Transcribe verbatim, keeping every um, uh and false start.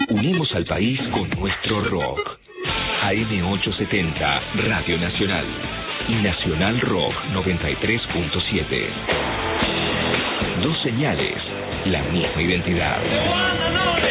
Unimos al país con nuestro rock. A M ochocientos setenta, Radio Nacional. Y Nacional Rock noventa y tres punto siete. Dos señales, la misma identidad.